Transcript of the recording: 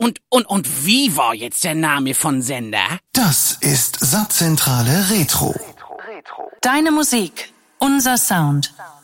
Und wie war jetzt der Name von Sender? Das ist Satzzentrale Retro. Deine Musik, unser Sound.